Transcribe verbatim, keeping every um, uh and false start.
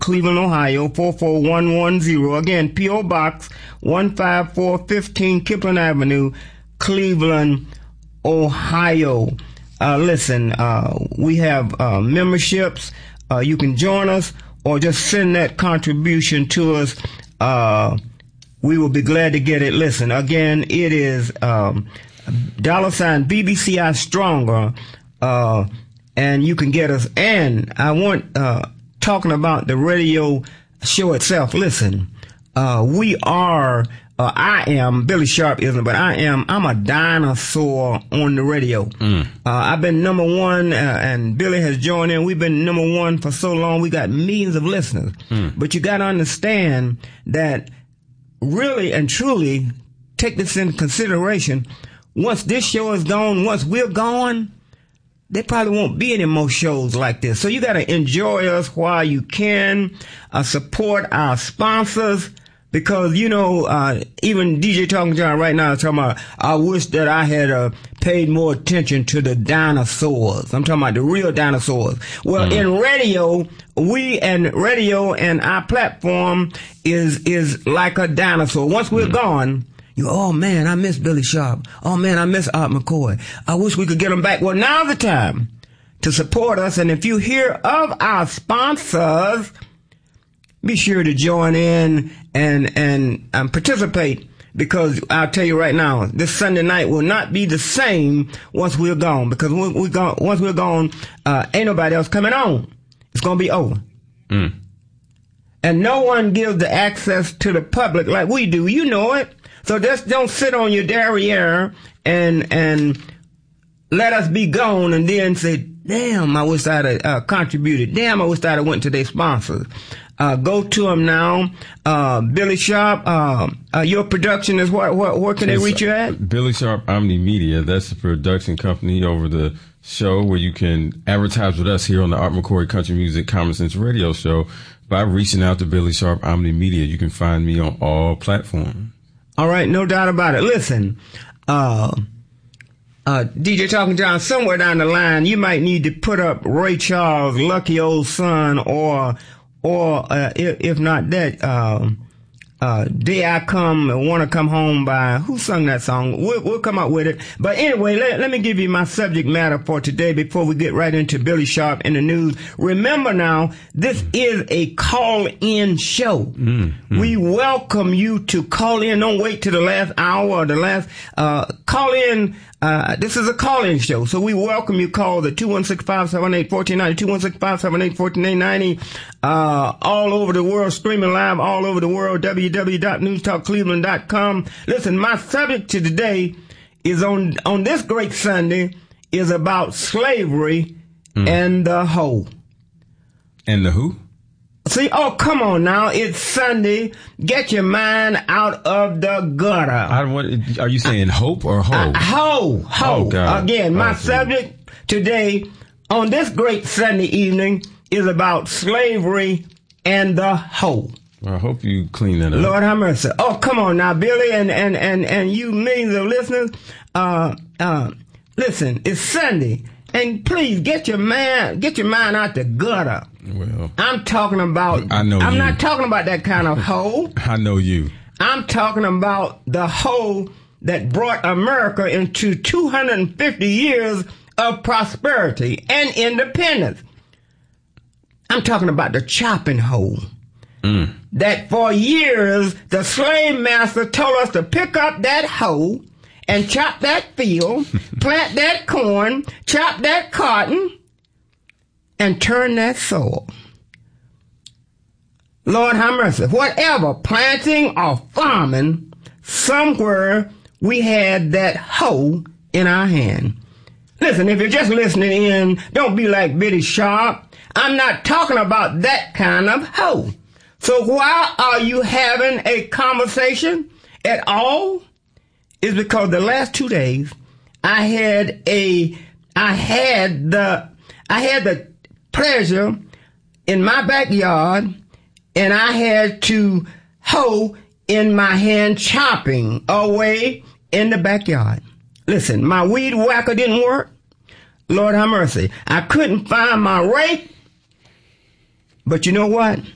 Cleveland, Ohio, four four one one zero. Again, P O. Box one five four one five Kipling Avenue, Cleveland, Ohio. Uh, listen, uh, we have uh, memberships. Uh, you can join us or just send that contribution to us. Uh, we will be glad to get it. Listen, again, it is um, dollar sign B B C I Stronger, uh, and you can get us. And I want, uh, talking about the radio show itself, listen, uh, we are, uh, I am, Billy Sharp isn't, but I am, I'm a dinosaur on the radio. Mm. Uh, I've been number one, uh, and Billy has joined in. We've been number one for so long. We got millions of listeners. Mm. But you got to understand that really and truly take this into consideration. Once this show is gone, once we're gone, there probably won't be any more shows like this. So you got to enjoy us while you can, uh, support our sponsors, because, you know, uh, even D J Talking John right now is talking about, I wish that I had uh, paid more attention to the dinosaurs. I'm talking about the real dinosaurs. Well, mm. in radio, we and radio and our platform is, is like a dinosaur. Once we're mm. gone, you, oh man, I miss Billy Sharp. Oh man, I miss Art McCoy. I wish we could get them back. Well, now's the time to support us. And if you hear of our sponsors, be sure to join in and, and, um, participate, because I'll tell you right now, this Sunday night will not be the same once we're gone, because we, we gone, once we're gone, uh, ain't nobody else coming on. It's going to be over. Mm. And no one gives the access to the public like we do. You know it. So just don't sit on your derriere and, and let us be gone and then say, damn, I wish I'd have uh, contributed. Damn, I wish I'd have went to their sponsors. Uh, go to them now. Uh, Billy Sharp, uh, uh, your production is what, what, where can they reach you at? Billy Sharp Omni Media. That's the production company over the show where you can advertise with us here on the Art McCoy Country Music Common Sense Radio Show by reaching out to Billy Sharp Omni Media. You can find me on all platforms. All right, no doubt about it. Listen, uh, uh, D J Talking John, somewhere down the line, you might need to put up Ray Charles' Lucky Old Son, or, or, uh, if, if not that, um, uh, Day I Come, Wanna Come Home by, who sung that song? We'll, we'll come up with it. But anyway, let, let me give you my subject matter for today before we get right into Billy Sharp in the news. Remember now, this is a call-in show. Mm-hmm. We welcome you to call in. Don't wait till the last hour or the last, uh, call in. Uh, this is a call-in show, so we welcome you. Call the two one six, five seven eight, one four nine zero, two one six, five seven eight, one four nine zero, uh, all over the world, streaming live all over the world, w w w dot news talk cleveland dot com. Listen, my subject to today is on, on this great Sunday, is about slavery mm. and the hoe. And the who? See, oh, come on now. It's Sunday. Get your mind out of the gutter. I don't want, are you saying hope or hoe? Uh, hoe. Hoe. Oh, God. Again, my oh, subject today on this great Sunday evening is about slavery and the hoe. Well, I hope you clean that up. Lord have mercy. Oh, come on now, Billy, and, and, and, and you millions of listeners. Uh, uh, listen, it's Sunday. And please get your man, get your mind out the gutter. Well, I'm talking about, I know I'm you. not talking about that kind of hoe. I know you. I'm talking about the hoe that brought America into two hundred fifty years of prosperity and independence. I'm talking about the chopping hoe. Mm. That for years, the slave master told us to pick up that hoe and chop that field, plant that corn, chop that cotton, and turn that soil. Lord have mercy. Whatever, planting or farming, somewhere we had that hoe in our hand. Listen, if you're just listening in, don't be like Billy Sharp. I'm not talking about that kind of hoe. So why are you having a conversation at all? Is because the last two days I had a I had the I had the pleasure in my backyard, and I had to hoe in my hand chopping away in the backyard. Listen, my weed whacker didn't work. Lord have mercy. I couldn't find my rake. But you know what?